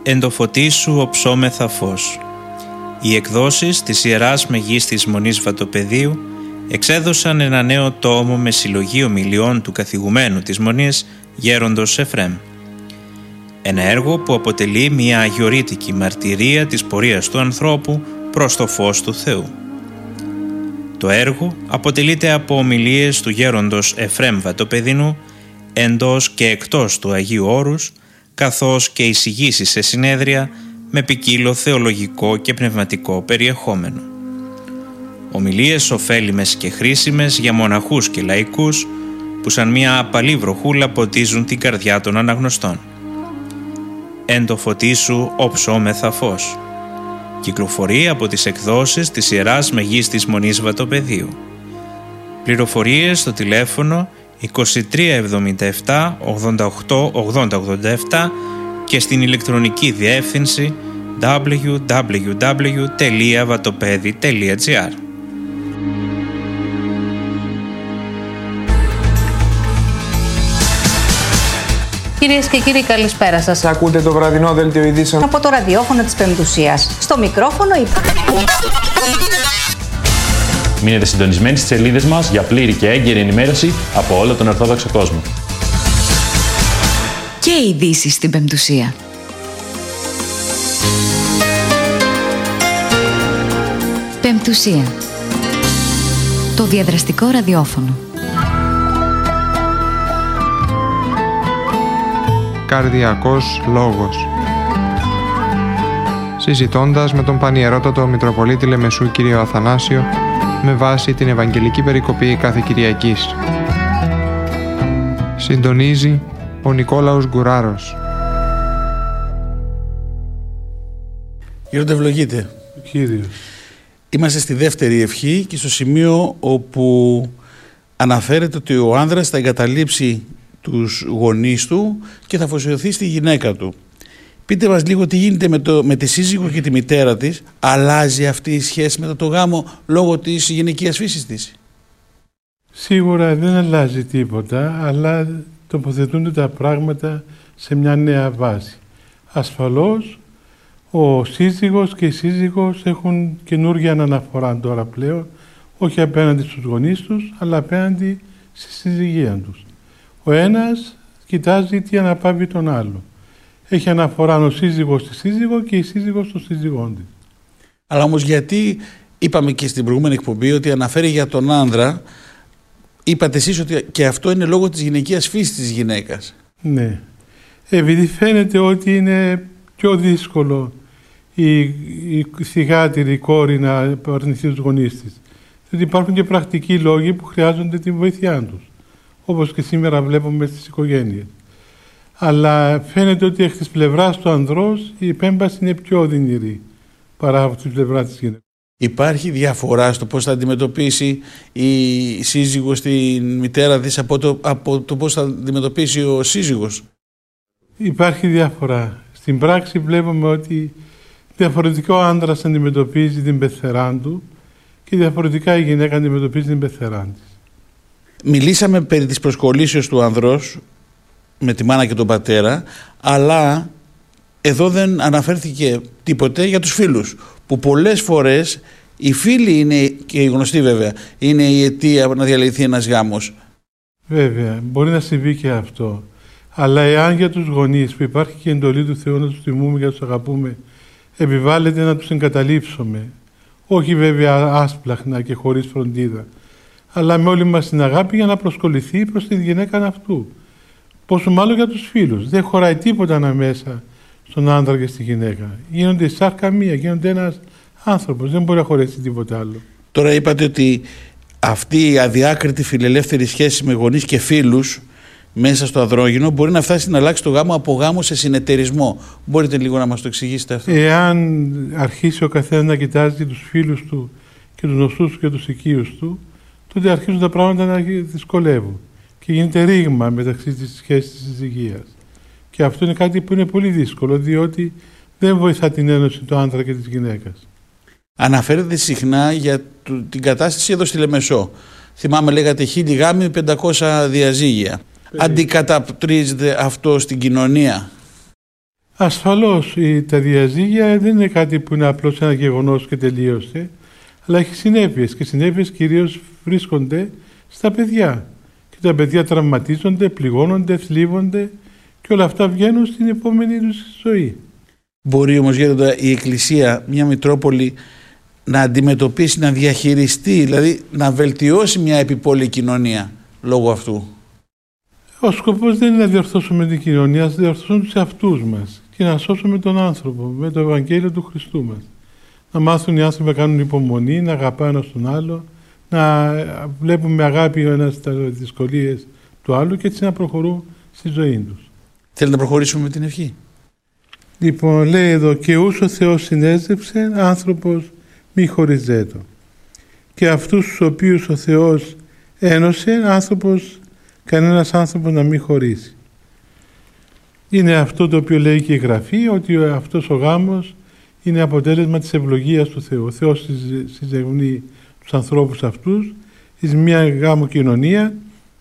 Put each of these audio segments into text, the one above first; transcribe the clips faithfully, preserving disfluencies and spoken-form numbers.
«Εν το φωτί σου οψόμεθα φως». Οι εκδόσεις της Ιεράς Μεγίστης Μονής Βατοπεδίου εξέδωσαν ένα νέο τόμο με συλλογή ομιλιών του καθηγουμένου της Μονής Γέροντος Εφραίμ. Ένα έργο που αποτελεί μια αγιορείτικη μαρτυρία της πορείας του ανθρώπου προς το φως του Θεού. Το έργο αποτελείται από ομιλίες του Γέροντος Εφραίμ Βατοπεδινού εντός και εκτός του Αγίου Όρους, καθώς και εισηγήσεις σε συνέδρια με ποικίλο θεολογικό και πνευματικό περιεχόμενο. Ομιλίες ωφέλιμες και χρήσιμες για μοναχούς και λαϊκούς που σαν μια απαλή βροχούλα ποτίζουν την καρδιά των αναγνωστών. «Εν το φωτί σου οψόμεθα φως». Κυκλοφορεί από τις εκδόσεις της Ιεράς Μεγίστης Μονής Βατοπεδίου. Πληροφορίες στο τηλέφωνο είκοσι τρία εβδομήντα επτά ογδόντα οκτώ ογδόντα ογδόντα επτά και στην ηλεκτρονική διεύθυνση double-u double-u double-u τελεία vatopedi τελεία gr. Κυρίες και κύριοι, καλησπέρα σας. Ακούτε το βραδινό δελτίο ειδήσεων από το ραδιόφωνο της Πεμπτουσίας. Στο μικρόφωνο η... Μείνετε συντονισμένοι στις σελίδες μας για πλήρη και έγκαιρη ενημέρωση από όλο τον Ορθόδοξο κόσμο. Και ειδήσεις στην Πεμπτουσία. Πεμπτουσία. Το διαδραστικό ραδιόφωνο. Καρδιακός λόγος. Συζητώντας με τον Πανιερότατο Μητροπολίτη Λεμεσού κύριο Αθανάσιο με βάση την Ευαγγελική Περικοπή κάθε Κυριακής. Συντονίζει ο Νικόλαος Γκουράρος. Γέροντα, ευλογείτε. Κύριος. Είμαστε στη δεύτερη ευχή και στο σημείο όπου αναφέρεται ότι ο άνδρας θα εγκαταλείψει τους γονείς του και θα αφοσιωθεί στη γυναίκα του. Πείτε μας λίγο τι γίνεται με, το, με τη σύζυγο και τη μητέρα της. Αλλάζει αυτή η σχέση μετά το γάμο λόγω της γυναικείας φύσης της? Σίγουρα δεν αλλάζει τίποτα, αλλά τοποθετούνται τα πράγματα σε μια νέα βάση. Ασφαλώς ο σύζυγος και η σύζυγος έχουν καινούργια αναφορά τώρα πλέον, όχι απέναντι στους γονείς τους, αλλά απέναντι στη συζυγία τους. Ο ένας κοιτάζει τι αναπαύει τον άλλο. Έχει αναφορά ο σύζυγος στη σύζυγο και η σύζυγος στον σύζυγό της. Αλλά όμως γιατί, είπαμε και στην προηγούμενη εκπομπή ότι αναφέρει για τον άνδρα, είπατε εσείς ότι και αυτό είναι λόγω της γυναικείας φύσης της γυναίκας. Ναι. Επειδή φαίνεται ότι είναι πιο δύσκολο η, η θυγάτηρη κόρη να αρνηθεί τους γονείς της. Διότι υπάρχουν και πρακτικοί λόγοι που χρειάζονται τη βοήθειά τους. Όπως και σήμερα βλέπουμε στις οικογένειες. Αλλά φαίνεται ότι εκ της πλευράς του ανδρός η επέμβαση είναι πιο οδυνηρή παρά από την πλευρά της γυναίκας. Υπάρχει διαφορά στο πώς θα αντιμετωπίσει η σύζυγος την μητέρα της από το, από το πώς θα αντιμετωπίσει ο σύζυγος? Υπάρχει διαφορά. Στην πράξη βλέπουμε ότι διαφορετικά ο άντρας αντιμετωπίζει την πεθερά του και διαφορετικά η γυναίκα αντιμετωπίζει την πεθερά της. Μιλήσαμε περί της προσκολήσεως του ανδρός με τη μάνα και τον πατέρα, αλλά εδώ δεν αναφέρθηκε τίποτε για τους φίλους, που πολλές φορές οι φίλοι είναι, και οι γνωστοί βέβαια, είναι η αιτία να διαλυθεί ένας γάμος. Βέβαια, μπορεί να συμβεί και αυτό. Αλλά εάν για τους γονείς που υπάρχει και η εντολή του Θεού να τους τιμούμε και να τους αγαπούμε, επιβάλλεται να τους εγκαταλείψουμε, όχι βέβαια άσπλαχνα και χωρίς φροντίδα, αλλά με όλη μας την αγάπη για να προσκοληθεί προς τη γυναίκα αυτού. Πόσο μάλλον για τους φίλους. Δεν χωράει τίποτα ανάμεσα στον άντρα και στη γυναίκα. Γίνονται σάρκα μία, γίνονται ένας άνθρωπος. Δεν μπορεί να χωρέσει τίποτα άλλο. Τώρα είπατε ότι αυτή η αδιάκριτη φιλελεύθερη σχέση με γονείς και φίλους μέσα στο ανδρόγυνο μπορεί να φτάσει να αλλάξει το γάμο από γάμο σε συνεταιρισμό. Μπορείτε λίγο να μας το εξηγήσετε αυτό? Εάν αρχίσει ο καθένας να κοιτάζει τους φίλους του και τους γνωστούς του και τους οικείους του, τότε αρχίζουν τα πράγματα να δυσκολεύουν και γίνεται ρήγμα μεταξύ της σχέσης της συζυγίας. Και αυτό είναι κάτι που είναι πολύ δύσκολο, διότι δεν βοηθά την ένωση του άντρα και της γυναίκας. Αναφέρεται συχνά για την κατάσταση εδώ στη Λεμεσό. Θυμάμαι, λέγατε χίλιοι γάμοι, πεντακόσια διαζύγια. Αντικαταπτρίζεται αυτό στην κοινωνία? Ασφαλώς τα διαζύγια δεν είναι κάτι που είναι απλώς ένα γεγονός και τελείωσε, αλλά έχει συνέπειες και συνέπειες κυρίως βρίσκονται στα παιδιά. Και τα παιδιά τραυματίζονται, πληγώνονται, θλίβονται και όλα αυτά βγαίνουν στην επόμενη τους ζωή. Μπορεί όμως, Γέροντα, η Εκκλησία, μια Μητρόπολη, να αντιμετωπίσει, να διαχειριστεί, δηλαδή να βελτιώσει μια επιπόλαιη κοινωνία λόγω αυτού? Ο σκοπός δεν είναι να διορθώσουμε την κοινωνία, να διορθώσουμε τους εαυτούς μας και να σώσουμε τον άνθρωπο με το Ευαγγέλιο του Χριστού μας. Να μάθουν οι άνθρωποι να κάνουν υπομονή, να αγαπάνε ένας τον άλλο, να βλέπουν με αγάπη ο ένας τις δυσκολίες του άλλου και έτσι να προχωρούν στη ζωή τους. Θέλετε να προχωρήσουμε με την ευχή? Λοιπόν, λέει εδώ, και ούς ο Θεός συνέζεψε, άνθρωπος μη χωριζέτο. Και αυτούς τους οποίους ο Θεός ένωσε, άνθρωπος, κανένας άνθρωπος να μην χωρίσει. Είναι αυτό το οποίο λέει και η Γραφή, ότι αυτός ο γάμος είναι αποτέλεσμα της ευλογίας του Θεού. Ο Θεός συζευνεί τους ανθρώπους αυτούς εις μια γάμο κοινωνία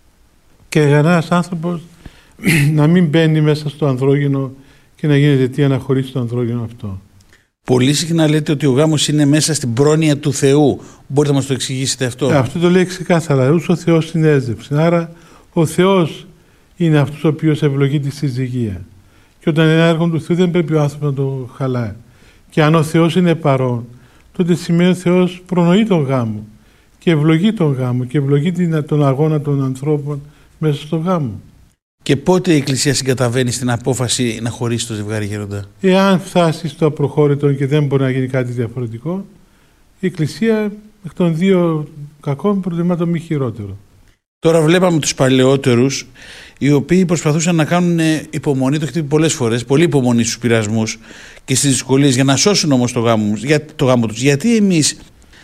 και κανένας άνθρωπος να μην μπαίνει μέσα στο ανδρόγυνο και να γίνεται αιτία να χωρίσει το ανδρόγυνο αυτό. Πολύ συχνά λέτε ότι ο γάμος είναι μέσα στην πρόνοια του Θεού. Μπορείτε να μας το εξηγήσετε αυτό? Ε, αυτό το λέει ξεκάθαρα. Ούς ο Θεός συνέζεψε. Άρα ο Θεός είναι αυτός ο οποίος ευλογεί τη συζυγία. Και όταν είναι έργο του Θεού δεν πρέπει ο άνθρωπος να το χαλάει. Και αν ο Θεός είναι παρόν, τότε σημαίνει ο Θεός προνοεί τον γάμο και ευλογεί τον γάμο και ευλογεί τον αγώνα των ανθρώπων μέσα στον γάμο. Και πότε η Εκκλησία συγκαταβαίνει στην απόφαση να χωρίσει το ζευγάρι, Γέροντα? Εάν φτάσει στο απροχώρητο και δεν μπορεί να γίνει κάτι διαφορετικό, η Εκκλησία εκ των δύο κακών προτιμά το μη χειρότερο. Τώρα βλέπαμε τους παλαιότερους, οι οποίοι προσπαθούσαν να κάνουν υπομονή, το έχετε πει πολλές φορές, πολύ υπομονή στους πειρασμούς και στις δυσκολίες για να σώσουν όμως το γάμο, για, το γάμο τους. Γιατί εμείς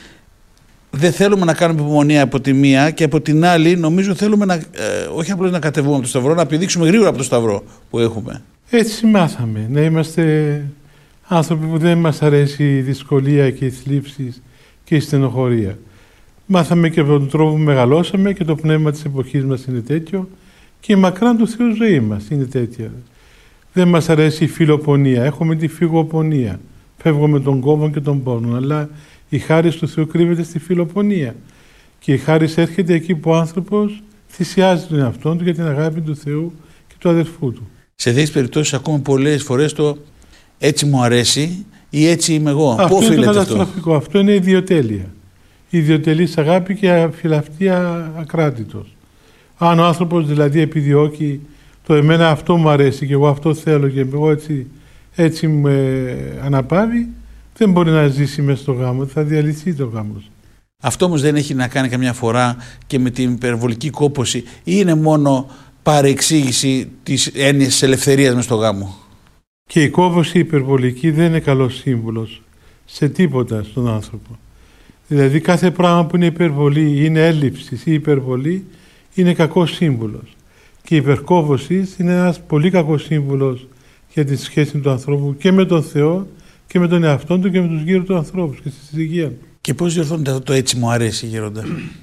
δεν θέλουμε να κάνουμε υπομονή από τη μία και από την άλλη νομίζω θέλουμε να, ε, όχι απλώς να κατεβούμε από το σταυρό, να πηδήξουμε γρήγορα από το σταυρό που έχουμε. Έτσι μάθαμε, να είμαστε άνθρωποι που δεν μας αρέσει η δυσκολία και οι θλίψεις και η στενοχωρία. Μάθαμε και από τον τρόπο που μεγαλώσαμε και το πνεύμα της εποχής μας είναι τέτοιο και η μακράν του Θεού ζωή μας είναι τέτοια. Δεν μας αρέσει η φιλοπονία, έχουμε τη φυγοπονία. Φεύγουμε τον κόβο και τον πόνο, αλλά η χάρις του Θεού κρύβεται στη φιλοπονία. Και η χάρις έρχεται εκεί που ο άνθρωπος θυσιάζει τον εαυτό του για την αγάπη του Θεού και του αδερφού του. Σε τέτοιες περιπτώσεις ακούμε πολλές φορές το έτσι μου αρέσει ή έτσι είμαι εγώ. Αυτό Πού είναι το καταστροφικό, αυτό? αυτό είναι ιδιοτέλεια. Η ιδιοτελής αγάπη και αφιλαυτία ακράτητος. Αν ο άνθρωπος δηλαδή επιδιώκει το εμένα αυτό μου αρέσει και εγώ αυτό θέλω και εγώ έτσι, έτσι με αναπαύει, δεν μπορεί να ζήσει μέσα στο γάμο, θα διαλυθεί το γάμος. Αυτό όμως δεν έχει να κάνει καμιά φορά και με την υπερβολική κόπωση ή είναι μόνο παρεξήγηση της έννοιας της ελευθερίας μες στο γάμο? Και η κόπωση υπερβολική δεν είναι καλός σύμβουλος σε τίποτα στον άνθρωπο. Δηλαδή κάθε πράγμα που είναι υπερβολή, είναι έλλειψη ή υπερβολή, είναι κακός σύμβουλος. Και η υπερκόβωση είναι ένας πολύ κακός σύμβουλος για τη σχέση του ανθρώπου και με τον Θεό και με τον εαυτό του και με τους γύρω του ανθρώπους και στη συζυγία. Και πώς διορθώνεται αυτό το έτσι μου αρέσει, Γέροντα?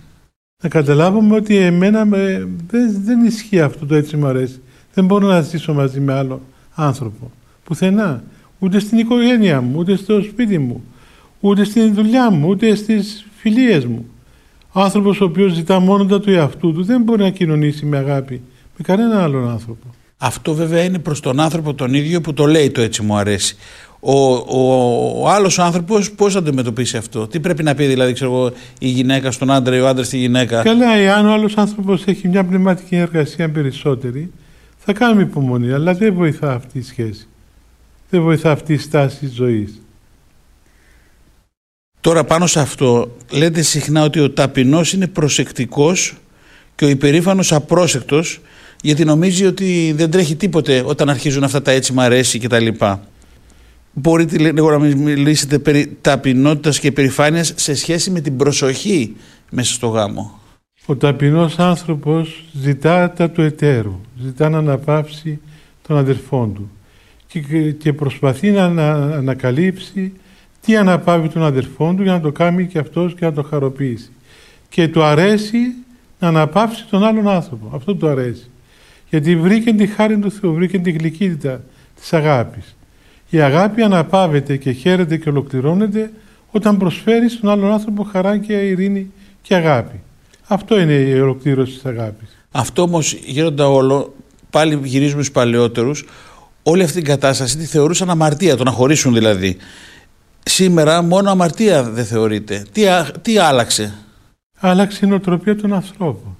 Να καταλάβουμε ότι εμένα με, δεν, δεν ισχύει αυτό το έτσι μου αρέσει. Δεν μπορώ να ζήσω μαζί με άλλο άνθρωπο. Πουθενά. Ούτε στην οικογένειά μου, ούτε στο σπίτι μου, ούτε στην δουλειά μου, ούτε στις φιλίες μου. Ο άνθρωπος ο οποίος ζητά μόνο τα του εαυτού του δεν μπορεί να κοινωνήσει με αγάπη με κανέναν άλλον άνθρωπο. Αυτό βέβαια είναι προς τον άνθρωπο τον ίδιο που το λέει το έτσι μου αρέσει. Ο, ο, ο άλλος άνθρωπος πώς θα αντιμετωπίσει αυτό? Τι πρέπει να πει δηλαδή, ξέρω εγώ, η γυναίκα στον άντρα ή ο άντρας στη γυναίκα? Καλά, εάν ο άλλος άνθρωπος έχει μια πνευματική εργασία περισσότερη, θα κάνουμε υπομονή, αλλά δεν βοηθά αυτή η σχέση. Δεν βοηθά αυτή η στάση της ζωής. Τώρα πάνω σε αυτό λέτε συχνά ότι ο ταπεινός είναι προσεκτικός και ο υπερήφανος απρόσεκτος, γιατί νομίζει ότι δεν τρέχει τίποτε όταν αρχίζουν αυτά τα έτσι μ' αρέσει κτλ. Μπορείτε λίγο να μιλήσετε περί ταπεινότητας και υπερηφάνειας σε σχέση με την προσοχή μέσα στο γάμο? Ο ταπεινός άνθρωπος ζητά τα του εταίρου, ζητά να αναπαύσει τον αδερφόν του και, και προσπαθεί να, να ανακαλύψει τι αναπαύει τον αδερφόν του για να το κάνει και αυτός και να το χαροποιήσει. Και του αρέσει να αναπαύσει τον άλλον άνθρωπο. Αυτό του αρέσει. Γιατί βρήκε τη χάρη του Θεού, βρήκε τη γλυκύτητα της αγάπης. Η αγάπη αναπαύεται και χαίρεται και ολοκληρώνεται όταν προσφέρει στον άλλον άνθρωπο χαρά και ειρήνη και αγάπη. Αυτό είναι η ολοκλήρωση της αγάπης. Αυτό όμως, Γέροντα όλο, πάλι γυρίζουμε στους παλαιότερους, όλη αυτή την κατάσταση τη θεωρούσαν αμαρτία, το να χωρίσουν δηλαδή. Σήμερα μόνο αμαρτία δεν θεωρείται. Τι, τι άλλαξε? Άλλαξε η νοοτροπία των ανθρώπων.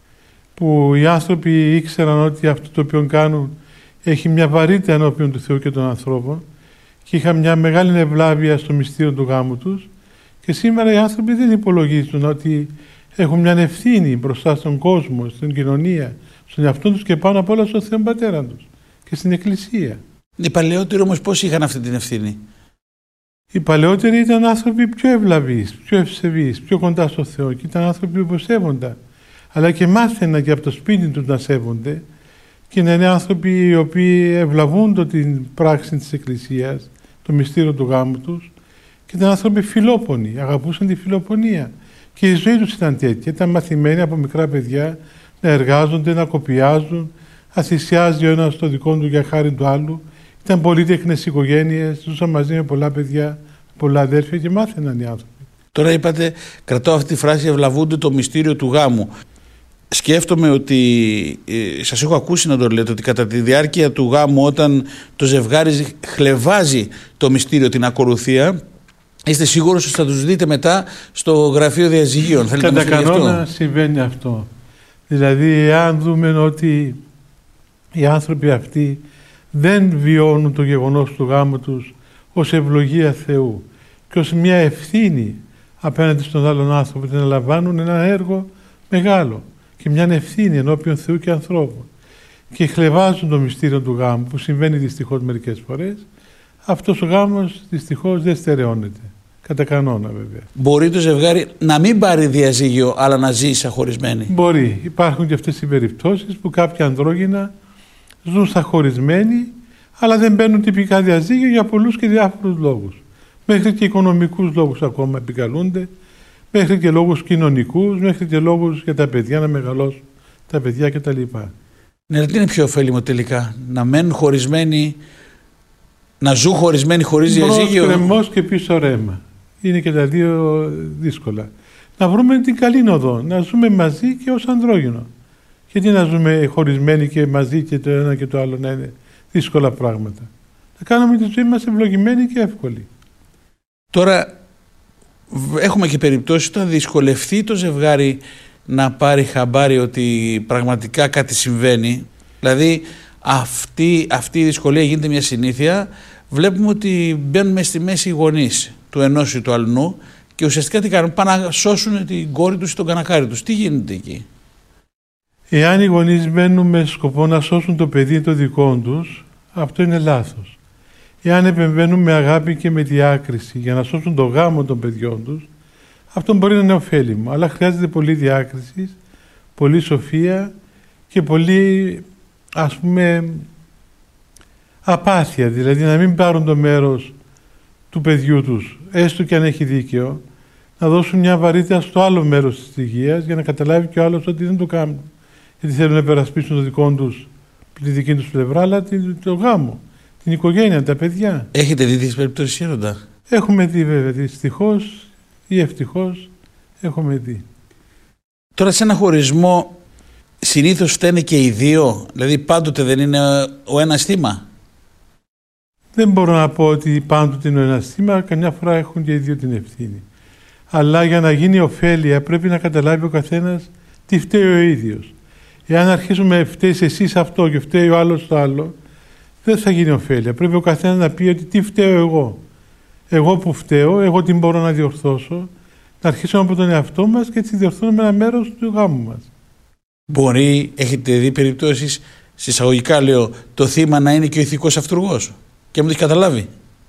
Που οι άνθρωποι ήξεραν ότι αυτό το οποίο κάνουν έχει μια βαρύτητα ενώπιον του Θεού και των ανθρώπων και είχαν μια μεγάλη ευλάβεια στο μυστήριο του γάμου τους, και σήμερα οι άνθρωποι δεν υπολογίζουν ότι έχουν μια ευθύνη μπροστά στον κόσμο, στην κοινωνία, στον εαυτό τους και πάνω απ' όλα στον Θεό Πατέρα τους και στην Εκκλησία. Οι παλαιότεροι όμως πώς είχαν αυτή την ευθύνη? Οι παλαιότεροι ήταν άνθρωποι πιο ευλαβείς, πιο ευσεβείς, πιο κοντά στο Θεό και ήταν άνθρωποι που σέβονταν, αλλά και μάθαιναν και από το σπίτι τους να σέβονται και να είναι άνθρωποι οι οποίοι ευλαβούν την πράξη της Εκκλησίας, το μυστήριο του γάμου τους, και ήταν άνθρωποι φιλόπονοι, αγαπούσαν τη φιλοπονία. Και η ζωή τους ήταν τέτοια. Ήταν μαθημένοι από μικρά παιδιά να εργάζονται, να κοπιάζουν, να θυσιάζει ο ένας το δικό του για χάρη του άλλου. Ήταν πολύτεχνες οικογένειες, ζούσαν μαζί με πολλά παιδιά, πολλά αδέρφια και μάθαιναν οι άνθρωποι. Τώρα είπατε, κρατώ αυτή τη φράση, ευλαβούνται το μυστήριο του γάμου. Σκέφτομαι ότι, ε, σας έχω ακούσει να το λέτε, ότι κατά τη διάρκεια του γάμου, όταν το ζευγάρι χλευάζει το μυστήριο, την ακολουθία, είστε σίγουρος ότι θα τους δείτε μετά στο γραφείο διαζυγίων? Κατά κανόνα συμβαίνει αυτό. Δηλαδή, εάν δούμε ότι οι άνθρωποι αυτοί δεν βιώνουν το γεγονός του γάμου τους ως ευλογία Θεού και ως μια ευθύνη απέναντι στον άλλον άνθρωπο, ότι αναλαμβάνουν ένα έργο μεγάλο και μια ευθύνη ενώπιον Θεού και ανθρώπων και χλευάζουν το μυστήριο του γάμου, που συμβαίνει δυστυχώς μερικές φορές, αυτός ο γάμος δυστυχώς δεν στερεώνεται. Κατά κανόνα, βέβαια. Μπορεί το ζευγάρι να μην πάρει διαζύγιο, αλλά να ζήσει αχωρισμένοι? Μπορεί. Υπάρχουν και αυτές οι περιπτώσεις που κάποια ανδρόγυνα ζουν σαχωρισμένοι, αλλά δεν παίρνουν τυπικά διαζύγιο για πολλούς και διάφορους λόγους. Μέχρι και οικονομικούς λόγους ακόμα επικαλούνται, μέχρι και λόγους κοινωνικούς, μέχρι και λόγους για τα παιδιά να μεγαλώσουν τα παιδιά κτλ. Ναι, τι είναι πιο ωφέλιμο τελικά, να μένουν χωρισμένοι, να ζουν χωρισμένοι χωρίς διαζύγιο? Μπρος κρεμός και πίσω ρέμα. Είναι και τα δύο δύσκολα. Να βρούμε την καλή οδό, να ζούμε μαζί και ως ανδρόγυνο. Γιατί να ζούμε χωρισμένοι και μαζί και το ένα και το άλλο να είναι δύσκολα πράγματα? Να κάνουμε τη ζωή μας ευλογημένη και εύκολη. Τώρα έχουμε και περιπτώσεις όταν δυσκολευτεί το ζευγάρι να πάρει χαμπάρι ότι πραγματικά κάτι συμβαίνει. Δηλαδή αυτή, αυτή η δυσκολία γίνεται μια συνήθεια. Βλέπουμε ότι μπαίνουν στη μέση οι γονείς του ενός ή του αλλού και ουσιαστικά τι κάνουν? Πάνε να σώσουν την κόρη τους ή τον κανακάρι τους. Τι γίνεται εκεί? Εάν οι γονείς μπαίνουν με σκοπό να σώσουν το παιδί το δικό τους, αυτό είναι λάθος. Εάν επεμβαίνουν με αγάπη και με διάκριση για να σώσουν το γάμο των παιδιών τους, αυτό μπορεί να είναι ωφέλιμο. Αλλά χρειάζεται πολλή διάκριση, πολλή σοφία και πολλή, ας πούμε, απάθεια. Δηλαδή να μην πάρουν το μέρος του παιδιού τους, έστω και αν έχει δίκαιο, να δώσουν μια βαρύτητα στο άλλο μέρος της υγείας για να καταλάβει και ο άλλος ότι δεν το κάνουν γιατί θέλουν να υπερασπίσουν το δικό τους, τη δική τους πλευρά, αλλά το γάμο, την οικογένεια, τα παιδιά. Έχετε δει τις περιπτώσεις, Γέροντα? Έχουμε δει, βέβαια, δυστυχώς ή ευτυχώς έχουμε δει. Τώρα σε ένα χωρισμό συνήθως φταίνε και οι δύο, δηλαδή πάντοτε δεν είναι ο ένας θύμα? Δεν μπορώ να πω ότι πάντοτε είναι ο ένας θύμα, καμιά φορά έχουν και οι δύο την ευθύνη. Αλλά για να γίνει ωφέλεια πρέπει να καταλάβει ο καθένας τι φταίει ο ίδιος. Εάν αρχίσουμε φταίει εσύ σε αυτό και φταίει ο άλλος στο άλλο, δεν θα γίνει ωφέλεια. Πρέπει ο καθένας να πει ότι τι φταίω εγώ. Εγώ που φταίω, εγώ τι μπορώ να διορθώσω, να αρχίσουμε από τον εαυτό μας και έτσι διορθώνουμε ένα μέρος του γάμου μας. Μπορεί, έχετε δει περιπτώσεις, συσσαγωγικά λέω, το θύμα να είναι και ο ηθικός αυτούργος και να μην το έχει καταλάβει?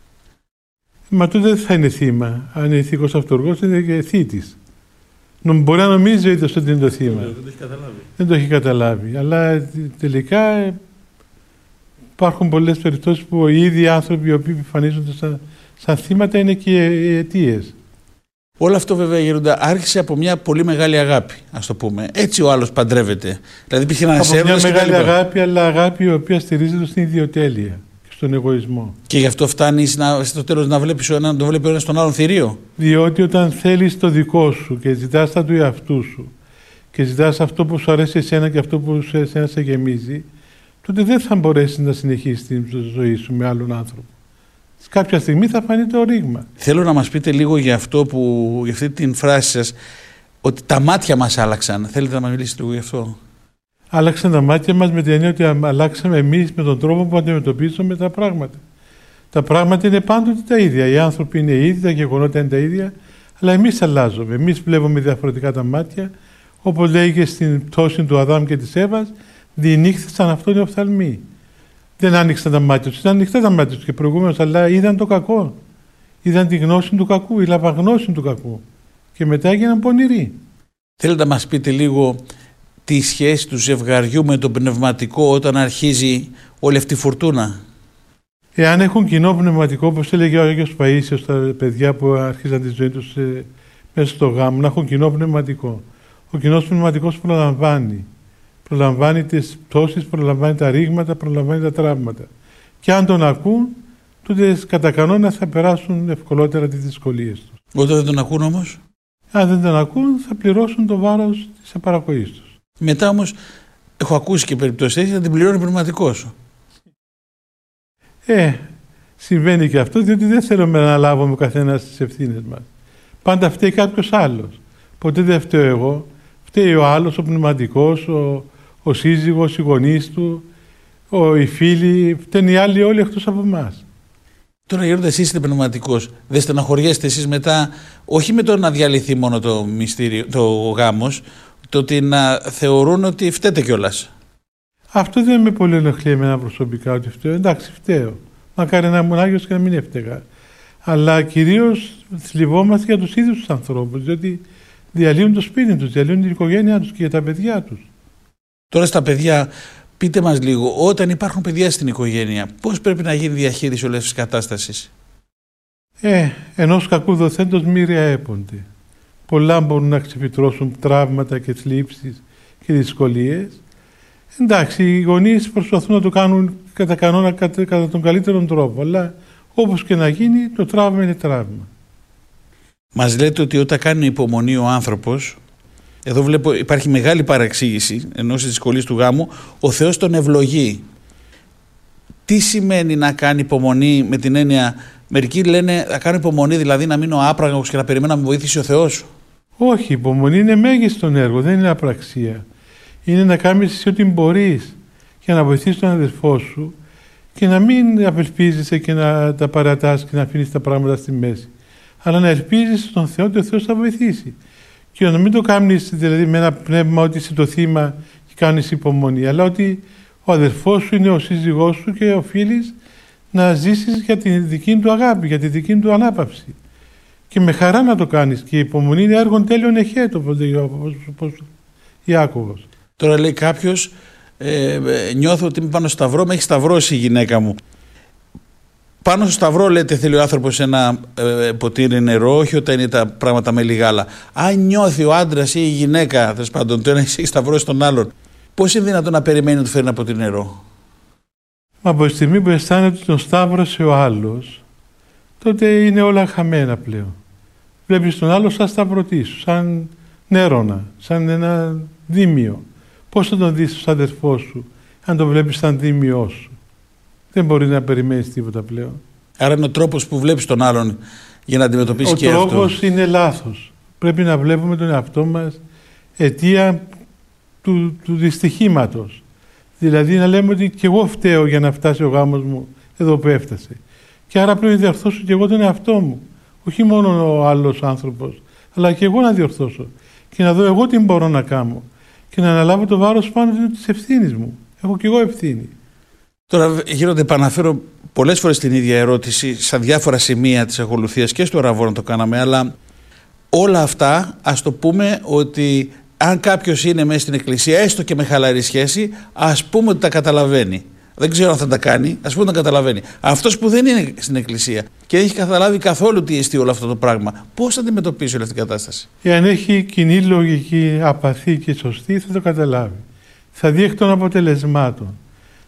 Μα τότε δεν θα είναι θύμα. Αν είναι ηθικός αυτούργος, είναι και θήτης. Μπορεί να νομίζει ο ίδιος ότι είναι το θύμα. Δεν το έχει καταλάβει. Δεν το έχει καταλάβει. Αλλά τελικά υπάρχουν πολλές περιπτώσεις που οι ίδιοι άνθρωποι οι οποίοι εμφανίζονται σαν, σαν θύματα είναι και οι αιτίες. Όλο αυτό βέβαια, Γέροντα, άρχισε από μια πολύ μεγάλη αγάπη, ας το πούμε. Έτσι ο άλλος παντρεύεται. Δηλαδή υπήρχε ένα από μια μεγάλη αγάπη, αλλά αγάπη η οποία στηρίζεται στην ιδιοτέλεια και στον εγωισμό. Και γι' αυτό φτάνει στο τέλος να βλέπεις ο ένας, να το βλέπει ο ένας τον άλλον θηρίο. Διότι όταν θέλεις το δικό σου και ζητάς τα του εαυτού σου και ζητάς αυτό που σου αρέσει εσένα και αυτό που σε εσένα σε γεμίζει, τότε δεν θα μπορέσεις να συνεχίσεις τη ζωή σου με άλλον άνθρωπο. Κάποια στιγμή θα φανεί το ρήγμα. Θέλω να μας πείτε λίγο για αυτό που, για αυτή την φράση σας, ότι τα μάτια μας άλλαξαν. Θέλετε να μας μιλήσετε λίγο γι' αυτό? Άλλαξαν τα μάτια μας με την έννοια ότι αλλάξαμε εμείς με τον τρόπο που αντιμετωπίζουμε τα πράγματα. Τα πράγματα είναι πάντοτε τα ίδια. Οι άνθρωποι είναι οι ίδιοι, τα γεγονότα είναι τα ίδια, αλλά εμείς αλλάζουμε. Εμείς βλέπουμε διαφορετικά τα μάτια. Όπως λέγει στην πτώση του Αδάμ και της Εύας, διηνύχθησαν αυτόν οι οφθαλμοί. Δεν άνοιξαν τα μάτια τους, ήταν ανοιχτά τα μάτια τους και προηγούμενος, αλλά είδαν το κακό. Είδαν τη γνώση του κακού, η λαβαγνώση του κακού. Και μετά έγιναν πονηροί. Θέλετε να μας πείτε λίγο τη σχέση του ζευγαριού με το πνευματικό όταν αρχίζει όλη αυτή η φουρτούνα? Εάν έχουν κοινό πνευματικό, όπως έλεγε ο Άγιος Παΐσιος στα παιδιά που άρχιζαν τη ζωή τους ε, μέσα στο γάμο, να έχουν κοινό πνευματικό. Ο κοινός πνευματικός προλαμβάνει. Προλαμβάνει τις πτώσεις, προλαμβάνει τα ρήγματα, προλαμβάνει τα τραύματα. Και αν τον ακούν, τότε κατά κανόνα θα περάσουν ευκολότερα τις δυσκολίες τους. Όταν δεν τον ακούν όμως? Αν δεν τον ακούν, θα πληρώσουν το βάρος της απαρακοής τους. Μετά όμως, έχω ακούσει και περιπτώσεις, θα την πληρώνει πνευματικός. Ε, συμβαίνει και αυτό, διότι δεν θέλουμε να λάβουμε ο καθένας τις ευθύνες μας. Πάντα φταίει κάποιος άλλος. Ποτέ δεν φταίω εγώ. Φταίει ο άλλος, ο πνευματικός, ο, ο σύζυγος, οι γονείς του, ο, οι φίλοι, φταίνουν οι άλλοι όλοι εκτός από εμάς. Τώρα Γέροντα, εσείς είστε πνευματικός. Δεν στεναχωριέστε εσείς μετά, όχι με το να διαλυθεί μόνο το μυστήριο, το γάμος, το ότι να θεωρούν ότι φταίτε κιόλας? Αυτό δεν με πολύ ενοχλεί εμένα προσωπικά ότι φταίω. Εντάξει, φταίω. Μακάρι να ήμουν Άγιος και να μην έφταιγα. Αλλά κυρίως θλιβόμαστε για τους ίδιους τους ανθρώπους, διότι διαλύουν το σπίτι τους, διαλύουν την οικογένειά τους και για τα παιδιά τους. Τώρα στα παιδιά, πείτε μας λίγο, όταν υπάρχουν παιδιά στην οικογένεια, πώς πρέπει να γίνει η διαχείριση όλης της κατάστασης? Ε, ενός κακού δοθέντος μοίρια έπονται. Πολλά μπορούν να ξεφυτρώσουν τραύματα και θλίψεις και δυσκολίες. Εντάξει, οι γονείς προσπαθούν να το κάνουν κατά κανόνα, κατά, κατά τον καλύτερο τρόπο, αλλά όπως και να γίνει, το τραύμα είναι τραύμα. Μας λέτε ότι όταν κάνει υπομονή ο άνθρωπος, εδώ βλέπω υπάρχει μεγάλη παραξήγηση, ενώ στις δυσκολίες του γάμου, ο Θεός τον ευλογεί. Τι σημαίνει να κάνει υπομονή με την έννοια, μερικοί λένε να κάνω υπομονή δηλαδή να μείνω άπραγος και να περιμένω να με βοηθήσει ο Θεός? Όχι, η υπομονή είναι μέγιστον έργο, δεν είναι απραξία. Είναι να κάνεις εσύ ό,τι μπορείς για να βοηθήσεις τον αδελφό σου και να μην απελπίζεσαι και να τα παρατάς και να αφήνεις τα πράγματα στη μέση. Αλλά να ελπίζεις στον Θεό ότι ο Θεός θα βοηθήσει. Και να μην το κάνεις δηλαδή με ένα πνεύμα ότι είσαι το θύμα και κάνεις υπομονή, αλλά ότι ο αδελφός σου είναι ο σύζυγός σου και οφείλεις να ζήσεις για τη δική του αγάπη, για τη δική του ανάπαυση. Και με χαρά να το κάνεις. Και η υπομονή είναι έργον τέλειον εχέτο, όπως λέει ο Ιάκωβος. Τώρα λέει κάποιος, ε, νιώθω ότι είμαι πάνω στο σταυρό, με έχει σταυρώσει η γυναίκα μου. Πάνω στο σταυρό, λέτε, θέλει ο άνθρωπος ένα ε, ποτήρι νερό, όχι όταν είναι τα πράγματα με λιγάλα. Αν νιώθει ο άντρας ή η γυναίκα, τέλος πάντων, το ένα έχει σταυρώσει τον άλλον, πώς είναι δυνατόν να περιμένει να του φέρει ένα ποτήρι νερό? Μα από τη στιγμή που αισθάνεται ότι τον σταύρωσε ο άλλος, τότε είναι όλα χαμένα πλέον. Βλέπεις τον άλλο σαν σταυρωτή σου, σαν νέρονα, σαν ένα δίμιο. Πώς θα τον δεις στον αδερφό σου, αν τον βλέπεις σαν δίμιό σου? Δεν μπορεί να περιμένεις τίποτα πλέον. Άρα είναι ο τρόπος που βλέπεις τον άλλον για να αντιμετωπίσεις και αυτό. Ο τρόπος είναι λάθος. Πρέπει να βλέπουμε τον εαυτό μας αιτία του, του δυστυχήματος. Δηλαδή να λέμε ότι και εγώ φταίω για να φτάσει ο γάμος μου εδώ που έφτασε. Και άρα πρέπει να διορθώσω και εγώ τον εαυτό μου. Όχι μόνο ο άλλος άνθρωπος, αλλά και εγώ να διορθώσω. Και να δω εγώ τι μπορώ να κάνω. Και να αναλάβω το βάρος πάνω της ευθύνης μου. Έχω και εγώ ευθύνη. Τώρα, Γέροντα, επαναφέρω πολλές φορές την ίδια ερώτηση στα διάφορα σημεία της ακολουθίας και στο Ραβόνα το κάναμε, αλλά όλα αυτά ας το πούμε ότι αν κάποιος είναι μέσα στην εκκλησία, έστω και με χαλαρή σχέση, ας πούμε ότι τα καταλαβαίνει. Δεν ξέρω αν θα τα κάνει, ας πούμε ότι τα καταλαβαίνει. Αυτός που δεν είναι στην εκκλησία και δεν έχει καταλάβει καθόλου τι εστί όλο αυτό το πράγμα, πώς θα αντιμετωπίσει όλη αυτή την κατάσταση? Εάν έχει κοινή λογική, απαθή και σωστή, θα το καταλάβει. Θα δει εκ των αποτελεσμάτων.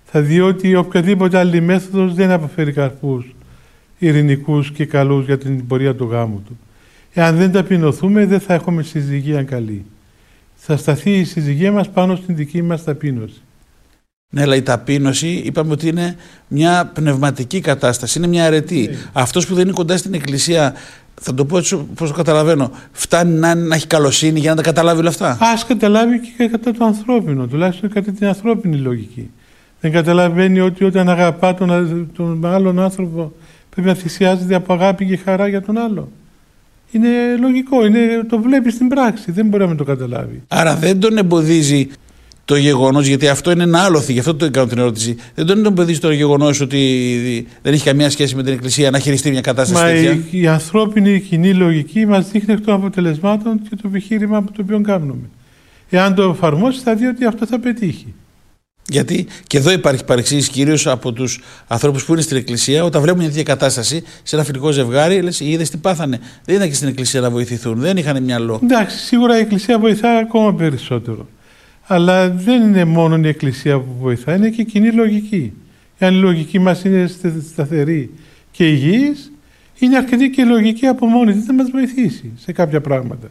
θα δει ότι οποιαδήποτε άλλη μέθοδος δεν αποφέρει καρπούς ειρηνικούς και καλούς για την πορεία του γάμου του. Εάν δεν ταπεινωθούμε, δεν θα έχουμε συζυγία καλή. Θα σταθεί η συζυγία μας πάνω στην δική μας ταπείνωση. Ναι, αλλά η ταπείνωση είπαμε ότι είναι μια πνευματική κατάσταση, είναι μια αρετή. Ναι. Αυτός που δεν είναι κοντά στην εκκλησία, θα το πω έτσι όπως το καταλαβαίνω, φτάνει να, να έχει καλοσύνη για να τα καταλάβει όλα αυτά. Ας καταλάβει και κατά το ανθρώπινο, τουλάχιστον κατά την ανθρώπινη λογική. Δεν καταλαβαίνει ότι όταν αγαπά τον, τον άλλον άνθρωπο πρέπει να θυσιάζεται από αγάπη και χαρά για τον άλλο. Είναι λογικό, είναι, το βλέπει στην πράξη, δεν μπορεί να το καταλάβει. Άρα δεν τον εμποδίζει το γεγονός, γιατί αυτό είναι ένα άλοθη, γι' αυτό το κάνω την ερώτηση. Δεν τον εμποδίζει το γεγονός ότι δεν έχει καμία σχέση με την Εκκλησία να χειριστεί μια κατάσταση Μα τέτοια. Η, η ανθρώπινη η κοινή λογική μας δείχνει εκ των αποτελεσμάτων και το επιχείρημα το οποίο κάνουμε. Εάν το εφαρμόσει, θα δει ότι αυτό θα πετύχει. Γιατί και εδώ υπάρχει παρεξήγηση κυρίως από τους ανθρώπους που είναι στην Εκκλησία, όταν βλέπουν μια τέτοια κατάσταση σε ένα φιλικό ζευγάρι, λες, είδες τι πάθανε. Δεν ήταν και στην Εκκλησία να βοηθηθούν, δεν είχαν μυαλό. Εντάξει, σίγουρα η Εκκλησία βοηθάει ακόμα περισσότερο. Αλλά δεν είναι μόνο η Εκκλησία που βοηθάει, είναι και η κοινή λογική. Αν η λογική μας είναι σταθερή και υγιής, είναι αρκετή και η λογική από μόνη της να μας βοηθήσει σε κάποια πράγματα.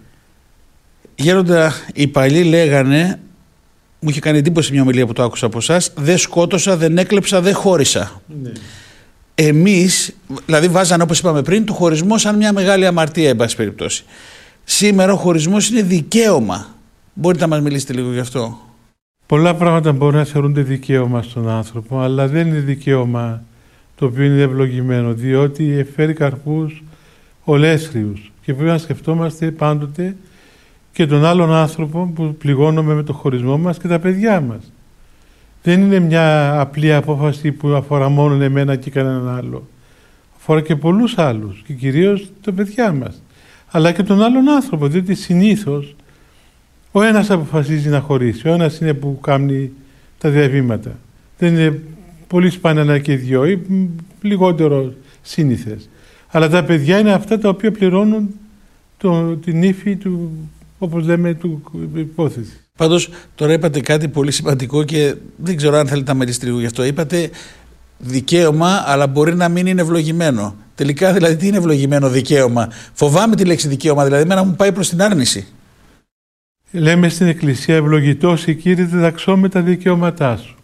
Γέροντα, οι παλιοί λέγανε, μου είχε κάνει εντύπωση μια ομιλία που το άκουσα από εσάς, δεν σκότωσα, δεν έκλεψα, δεν χώρισα. Ναι. Εμείς, δηλαδή βάζανε όπως είπαμε πριν, το χωρισμό σαν μια μεγάλη αμαρτία, εν πάση περιπτώσει. Σήμερα ο χωρισμός είναι δικαίωμα. Μπορείτε να μας μιλήσετε λίγο γι' αυτό? Πολλά πράγματα μπορεί να θεωρούνται δικαίωμα στον άνθρωπο, αλλά δεν είναι δικαίωμα το οποίο είναι ευλογημένο, διότι εφέρει καρπούς ολέσχριους και πρέπει να σκεφτόμαστε πάντοτε και τον άλλον άνθρωπο που πληγώνουμε με το χωρισμό μας και τα παιδιά μας. Δεν είναι μια απλή απόφαση που αφορά μόνο εμένα και κανέναν άλλο. Αφορά και πολλούς άλλους και κυρίως τα παιδιά μας, αλλά και τον άλλον άνθρωπο, διότι συνήθως ο ένας αποφασίζει να χωρίσει, ο ένας είναι που κάνει τα διαβήματα. Δεν είναι πολύ σπάνια ένα και δυο ή λιγότερο σύνηθες. Αλλά τα παιδιά είναι αυτά τα οποία πληρώνουν το, την ύφη του, όπως λέμε, του υπόθεση. Πάντως τώρα είπατε κάτι πολύ σημαντικό και δεν ξέρω αν θέλετε να μιλήσετε λίγο γι' αυτό. Είπατε δικαίωμα, αλλά μπορεί να μην είναι ευλογημένο. Τελικά δηλαδή τι είναι ευλογημένο δικαίωμα? Φοβάμαι τη λέξη δικαίωμα, δηλαδή εμένα μου πάει προς την άρνηση. Λέμε στην Εκκλησία, ευλογητός η Κύριε διδαξώ με τα δικαιώματά σου.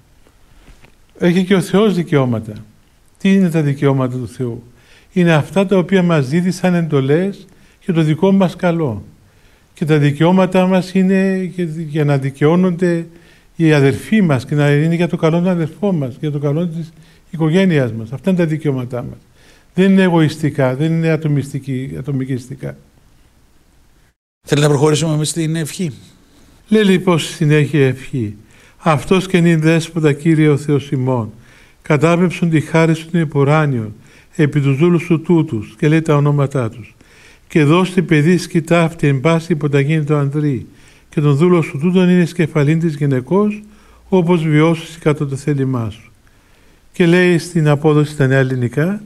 Έχει και ο Θεός δικαιώματα. Τι είναι τα δικαιώματα του Θεού? Είναι αυτά τα οποία μας δίδει σαν εντολές για το δικό μας καλό. Και τα δικαιώματά μας είναι για να δικαιώνονται οι αδερφοί μας και να είναι για το καλό του αδερφό μας, για το καλό της οικογένειας μας. Αυτά είναι τα δικαιώματά μας. Δεν είναι εγωιστικά, δεν είναι ατομικιστικά. Θέλετε να προχωρήσουμε με στην ευχή? Λέει λοιπόν στη συνέχεια ευχή. Αυτός και νυν δέσποτα Κύριε ο Θεός ημών, κατάπεψον τη χάρη σου την επουράνιο, επί τους δούλους σου τούτους, και λέει τα ονόματά τους. Και δώστη παιδί σκητάφτη εν πάση υποταγήν το ανδρή, και τον δούλο σου τούτον είναι σκεφαλήν της γυναικός, όπως βιώσεις κατά το θέλημά σου. Και λέει στην απόδοση στα νέα ελληνικά,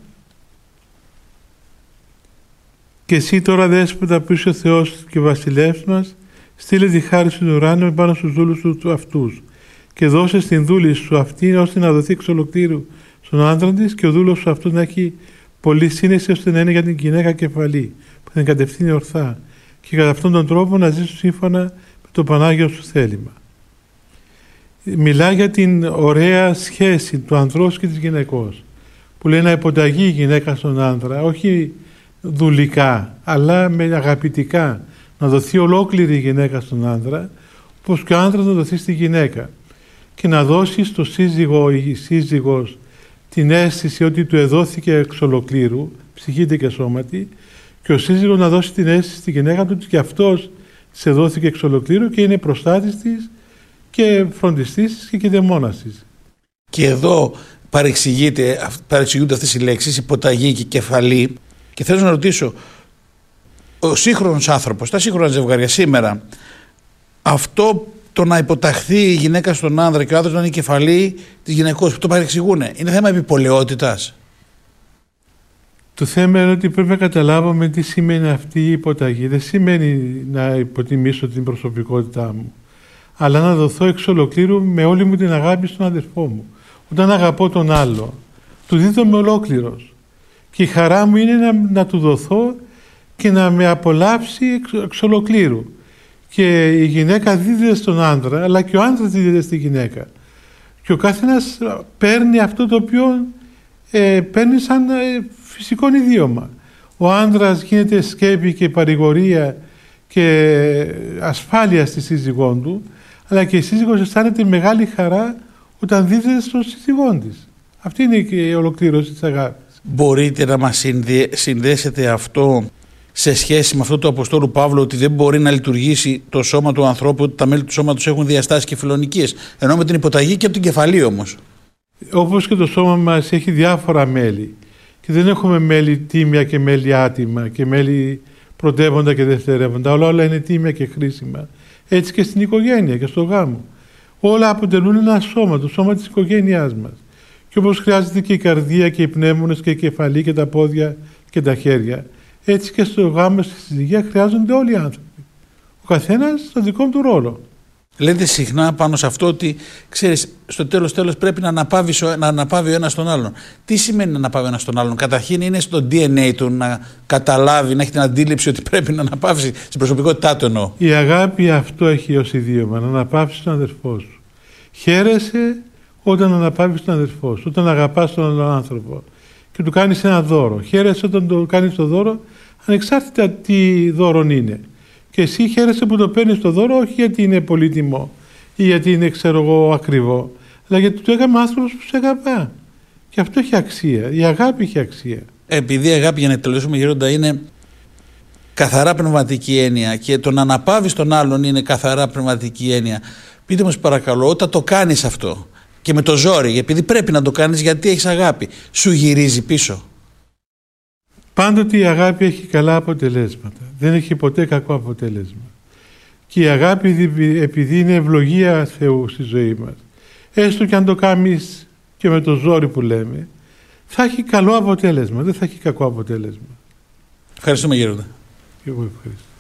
και εσύ τώρα δέσποτα που είσαι ο Θεός και βασιλεύς μας, στείλε τη χάρη σου του ουράνιου πάνω στους δούλους του αυτούς και δώσε στην δούλη σου αυτή ώστε να δοθεί εξ ολοκλήρου στον άντρα της και ο δούλος σου αυτού να έχει πολλή σύνεση ώστε να είναι για την γυναίκα κεφαλή που θα κατευθύνει ορθά και κατά αυτόν τον τρόπο να ζήσουν σύμφωνα με το Πανάγιο σου θέλημα. Μιλά για την ωραία σχέση του ανδρός και της γυναικός που λέει να υποταγεί η γυναίκα στον άντρα, όχι δουλικά αλλά με αγαπητικά, να δοθεί ολόκληρη η γυναίκα στον άντρα όπως και ο άντρας να δοθεί στη γυναίκα και να δώσει στο σύζυγο ή σύζυγος την αίσθηση ότι του εδόθηκε εξ ολοκλήρου, ψυχήτη και σώματι, και ο σύζυγος να δώσει την αίσθηση στη γυναίκα του ότι και αυτός της εδόθηκε εξ ολοκλήρου και είναι προστάτης της και φροντιστής της και κηδεμόνας της. Και εδώ παρεξηγείται, παρεξηγούνται αυτές οι λέξεις, υποταγή και κεφαλή. Και θέλω να ρωτήσω, ο σύγχρονος άνθρωπος, τα σύγχρονα ζευγάρια σήμερα, αυτό το να υποταχθεί η γυναίκα στον άνδρα και ο άνδρας να είναι η κεφαλή της γυναικός, που το παρεξηγούν, είναι θέμα επιπολαιότητας? Το θέμα είναι ότι πρέπει να καταλάβουμε τι σημαίνει αυτή η υποταγή. Δεν σημαίνει να υποτιμήσω την προσωπικότητά μου, αλλά να δοθώ εξ ολοκλήρου με όλη μου την αγάπη στον αδερφό μου. Όταν αγαπώ τον άλλο, του δίδομαι ολόκληρος. Και η χαρά μου είναι να, να του δοθώ και να με απολαύσει εξ, εξ ολοκλήρου. Και η γυναίκα δίδεται στον άντρα, αλλά και ο άντρας δίδεται στη γυναίκα. Και ο καθένας παίρνει αυτό το οποίο ε, παίρνει σαν ε, φυσικό ιδίωμα. Ο άντρας γίνεται σκέπη και παρηγορία και ασφάλεια στη σύζυγό του, αλλά και η σύζυγος αισθάνεται μεγάλη χαρά όταν δίδεται στον σύζυγό της. Αυτή είναι και η ολοκλήρωση της αγάπης. Μπορείτε να μας συνδε... συνδέσετε αυτό σε σχέση με αυτό του Αποστόλου Παύλου, ότι δεν μπορεί να λειτουργήσει το σώμα του ανθρώπου, ότι τα μέλη του σώματος έχουν διαστάσεις και φιλονικίες, ενώ με την υποταγή και από την κεφαλή όμως. Όπως και το σώμα μας έχει διάφορα μέλη και δεν έχουμε μέλη τίμια και μέλη άτιμα και μέλη πρωτεύοντα και δευτερεύοντα, όλα, όλα είναι τίμια και χρήσιμα. Έτσι και στην οικογένεια και στο γάμο. Όλα αποτελούν ένα σώμα, το σώμα της οικογένειάς μας. Και όπως χρειάζεται και η καρδία και οι πνεύμονες και η κεφαλή και τα πόδια και τα χέρια, έτσι και στο γάμο, στη συζυγία χρειάζονται όλοι οι άνθρωποι. Ο καθένας στο δικό του ρόλο. Λέτε συχνά πάνω σε αυτό ότι, ξέρεις, στο τέλος τέλος πρέπει να αναπαύει, να αναπαύει ο ένας τον άλλον. Τι σημαίνει να αναπαύει ο ένας τον άλλον? Καταρχήν είναι στο ντι εν έι του να καταλάβει, να έχει την αντίληψη ότι πρέπει να αναπαύσει, στην προσωπικότητά του εννοώ. Η αγάπη αυτό έχει ως ιδίωμα, να αναπαύσει τον αδερφό σου. Χαίρεσαι όταν αναπαύεις τον αδερφό σου, όταν αγαπάς τον άλλον άνθρωπο και του κάνεις ένα δώρο. Χαίρεσαι όταν το κάνεις το δώρο, ανεξάρτητα τι δώρο είναι. Και εσύ χαίρεσαι που το παίρνεις το δώρο, όχι γιατί είναι πολύτιμο ή γιατί είναι, ξέρω εγώ, ακριβό, αλλά γιατί το έκαμε άνθρωπος που σε αγαπά. Και αυτό έχει αξία. Η αγάπη έχει αξία. Επειδή η αγάπη, για να τελειώσουμε γέροντα, είναι καθαρά πνευματική έννοια και το να αναπαύεις τον άλλον είναι καθαρά πνευματική έννοια. Πείτε μας παρακαλώ, όταν το κάνεις αυτό και με το ζόρι, επειδή πρέπει να το κάνεις γιατί έχεις αγάπη, σου γυρίζει πίσω? Πάντοτε η αγάπη έχει καλά αποτελέσματα. Δεν έχει ποτέ κακό αποτέλεσμα. Και η αγάπη, επειδή είναι ευλογία Θεού στη ζωή μας, έστω και αν το κάνεις και με το ζόρι που λέμε, θα έχει καλό αποτέλεσμα, δεν θα έχει κακό αποτέλεσμα. Ευχαριστούμε γέροντα. Και εγώ ευχαριστώ.